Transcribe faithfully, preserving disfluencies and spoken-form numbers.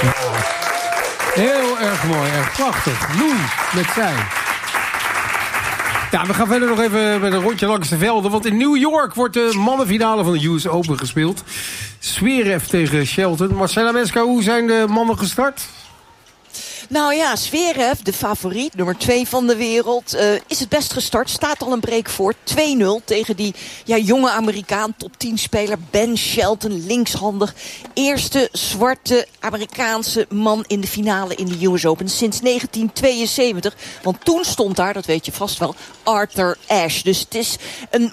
Heel erg mooi, erg prachtig. Loen met zij. Ja, we gaan verder nog even met een rondje langs de velden. Want in New York wordt de mannenfinale van de U S Open gespeeld. Zverev tegen Shelton. Marcella Meska, hoe zijn de mannen gestart? Nou ja, Zverev, de favoriet, nummer twee van de wereld, uh, is het best gestart. Staat al een break voor. twee nul tegen die ja, jonge Amerikaan, top tien speler Ben Shelton, linkshandig. Eerste zwarte Amerikaanse man in de finale in de U S Open sinds negentien tweeënzeventig. Want toen stond daar, dat weet je vast wel, Arthur Ashe. Dus het is een